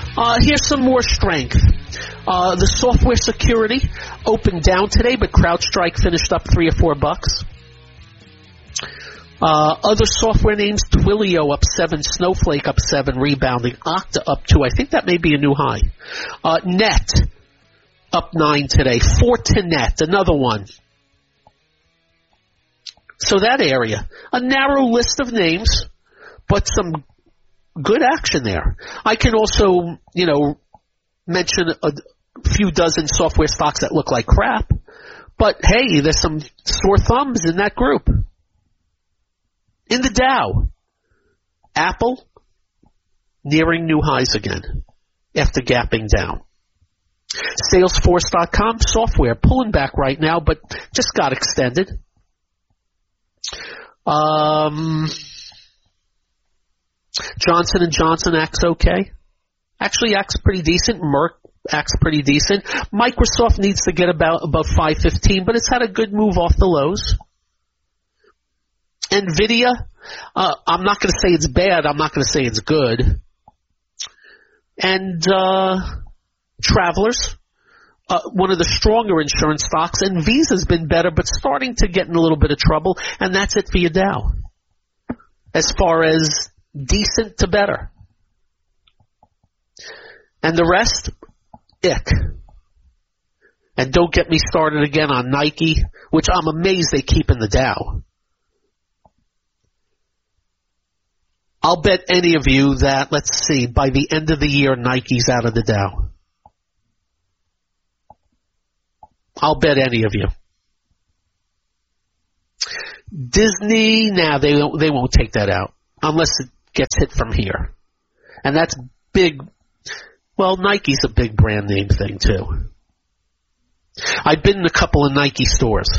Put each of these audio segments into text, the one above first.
Here's some more strength. The software security opened down today, but CrowdStrike finished up $3 or $4. Other software names, Twilio up 7, Snowflake up 7, rebounding, Okta up 2. I think that may be a new high. Net up 9 today. Fortinet, another one. So that area, a narrow list of names, but some good action there. I can also, mention a few dozen software stocks that look like crap, but hey, there's some sore thumbs in that group. In the Dow, Apple nearing new highs again after gapping down. Salesforce.com, software pulling back right now, but just got extended. Johnson & Johnson acts okay. Actually acts pretty decent. Merck acts pretty decent. Microsoft needs to get above 515, but it's had a good move off the lows. NVIDIA, I'm not going to say it's bad. I'm not going to say it's good. And Travelers, one of the stronger insurance stocks, and Visa's been better, but starting to get in a little bit of trouble, and that's it for your Dow. As far as decent to better. And the rest, ick. And don't get me started again on Nike, which I'm amazed they keep in the Dow. I'll bet any of you that, let's see, by the end of the year, Nike's out of the Dow. I'll bet any of you. Disney, they won't take that out unless it gets hit from here. And that's big. Well, Nike's a big brand name thing too. I've been in a couple of Nike stores.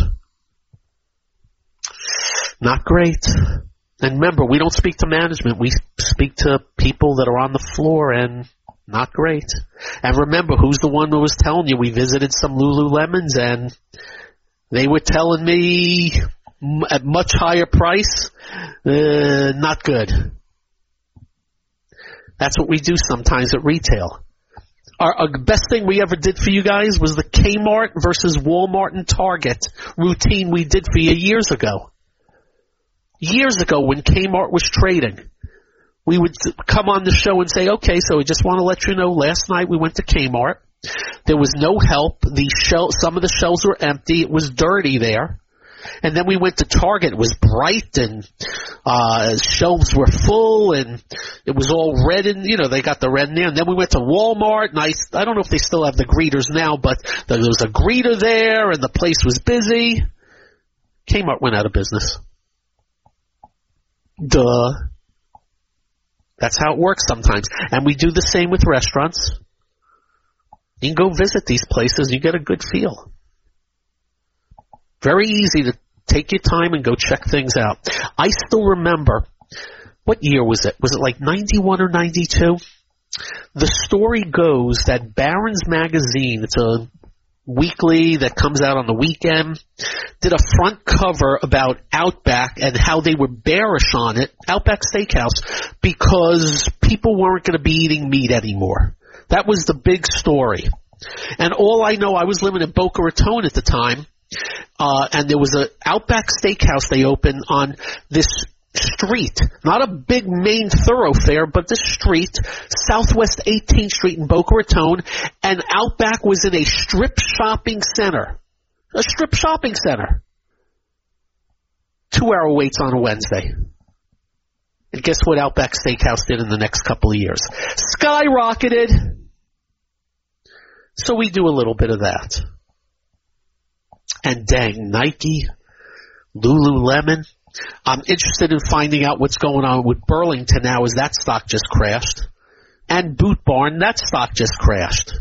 Not great. And remember, we don't speak to management. We speak to people that are on the floor, and not great. And remember, who's the one who was telling you? We visited some Lululemons, and they were telling me at much higher price, not good. That's what we do sometimes at retail. Our best thing we ever did for you guys was the Kmart versus Walmart and Target routine we did for you years ago. Years ago when Kmart was trading, we would come on the show and say, okay, so we just want to let you know, last night we went to Kmart. There was no help. Some of the shelves were empty. It was dirty there. And then we went to Target. It was bright and shelves were full and it was all red and, they got the red in there. And then we went to Walmart and I don't know if they still have the greeters now, but there was a greeter there and the place was busy. Kmart went out of business. Duh. That's how it works sometimes. And we do the same with restaurants. You can go visit these places. You get a good feel. Very easy to take your time and go check things out. I still remember, what year was it? Was it like 91 or 92? The story goes that Barron's Magazine, it's a weekly that comes out on the weekend, did a front cover about Outback and how they were bearish on it, Outback Steakhouse, because people weren't going to be eating meat anymore. That was the big story. And all I know, I was living in Boca Raton at the time, and there was a Outback Steakhouse they opened on this street, not a big main thoroughfare, but the street, Southwest 18th Street in Boca Raton, and Outback was in a strip shopping center. A strip shopping center. 2-hour waits on a Wednesday. And guess what Outback Steakhouse did in the next couple of years? Skyrocketed. So we do a little bit of that. And dang, Nike, Lululemon. I'm interested in finding out what's going on with Burlington now, as that stock just crashed. And Boot Barn, that stock just crashed.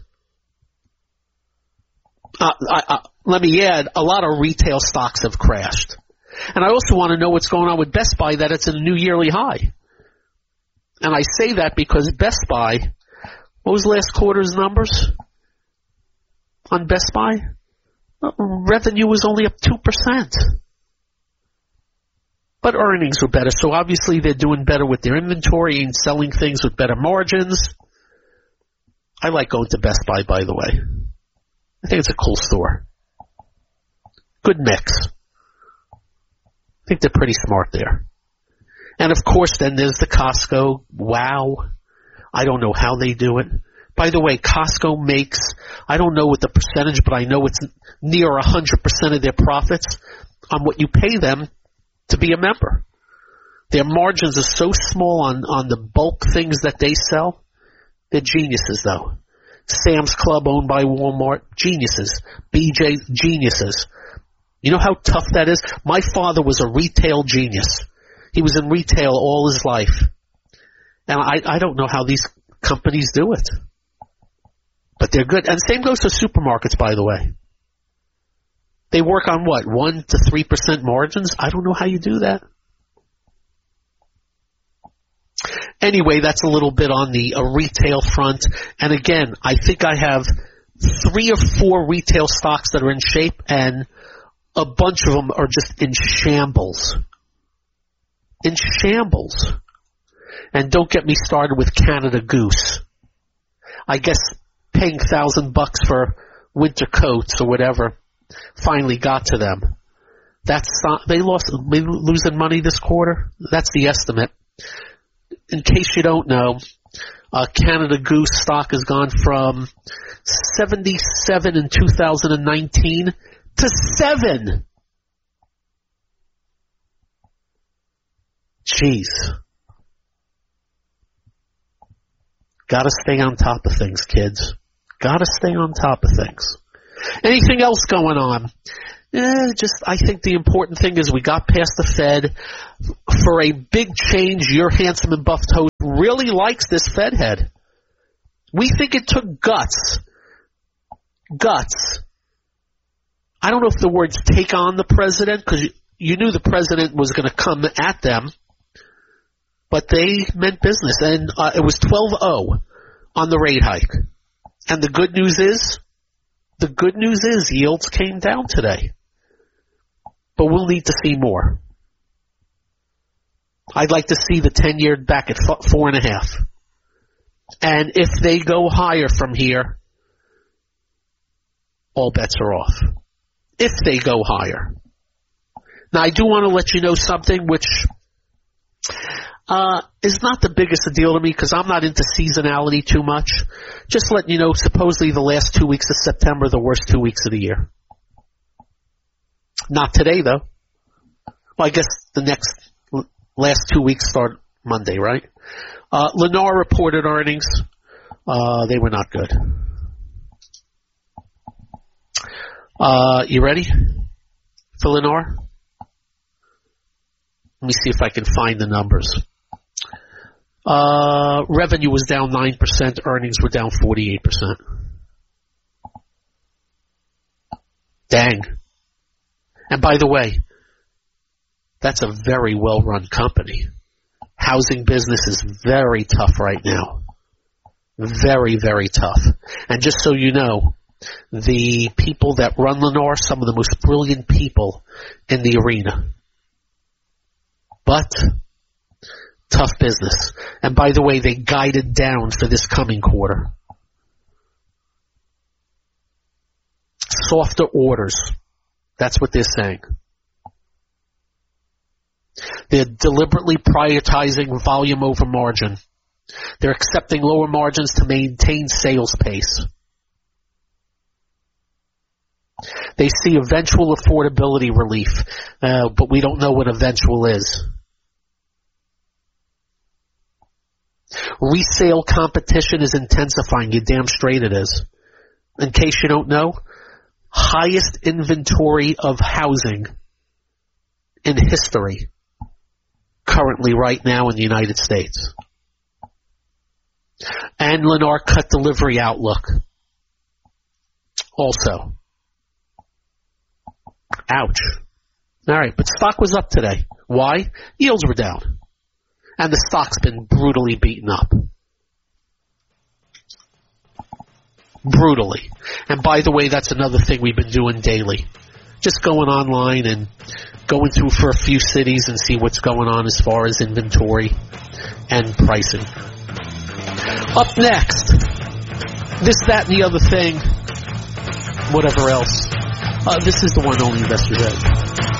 Let me add, a lot of retail stocks have crashed. And I also want to know what's going on with Best Buy, that it's in a new yearly high. And I say that because Best Buy, what was last quarter's numbers on Best Buy? Revenue was only up 2%. But earnings were better, so obviously they're doing better with their inventory and selling things with better margins. I like going to Best Buy, by the way. I think it's a cool store. Good mix. I think they're pretty smart there. And of course, then there's the Costco. Wow. I don't know how they do it. By the way, Costco makes, I don't know what the percentage, but I know it's near 100% of their profits on what you pay them to be a member. Their margins are so small on the bulk things that they sell. They're geniuses, though. Sam's Club, owned by Walmart, geniuses. BJ, geniuses. You know how tough that is? My father was a retail genius. He was in retail all his life. And I don't know how these companies do it. But they're good. And same goes to supermarkets, by the way. They work on what, 1 to 3% margins? I don't know how you do that. Anyway, that's a little bit on the retail front. And again, I think I have 3 or 4 retail stocks that are in shape, and a bunch of them are just in shambles. In shambles. And don't get me started with Canada Goose. I guess paying $1,000 for winter coats or whatever finally got to them. That's not, they losing money this quarter. That's the estimate. In case you don't know, Canada Goose stock has gone from 77 in 2019 to 7. Jeez. Gotta stay on top of things, kids. Gotta stay on top of things. Anything else going on? I think the important thing is we got past the Fed. For a big change, your handsome and buff toast really likes this Fed head. We think it took guts. Guts. I don't know if the words take on the president, because you knew the president was going to come at them, but they meant business. And it was 12-0 on the rate hike. And the good news is yields came down today. But we'll need to see more. I'd like to see the 10-year back at 4.5. And if they go higher from here, all bets are off. If they go higher. Now, I do want to let you know something which is not the biggest a deal to me, because I'm not into seasonality too much. Just letting you know, supposedly the last 2 weeks of September are the worst 2 weeks of the year. Not today, though. Well, I guess the last 2 weeks start Monday, right? Lennar reported earnings. They were not good. You ready for Lennar? Let me see if I can find the numbers. Revenue was down 9%. Earnings were down 48%. Dang. And by the way, that's a very well-run company. Housing business is very tough right now. Very, very tough. And just so you know, the people that run Lennar, some of the most brilliant people in the arena. But tough business. And by the way, they guided down for this coming quarter. Softer orders. That's what they're saying. They're deliberately prioritizing volume over margin. They're accepting lower margins to maintain sales pace. They see eventual affordability relief, but we don't know what eventual is. Resale competition is intensifying. You're damn straight it is. In case you don't know, highest inventory of housing in history currently right now in the United States. And Lennar cut delivery outlook. Also. Ouch. Alright, but stock was up today. Why? Yields were down. And the stock's been brutally beaten up. Brutally. And by the way, that's another thing we've been doing daily. Just going online and going through for a few cities and see what's going on as far as inventory and pricing. Up next, this, that, and the other thing, whatever else. This is the One Only Investor's Edge.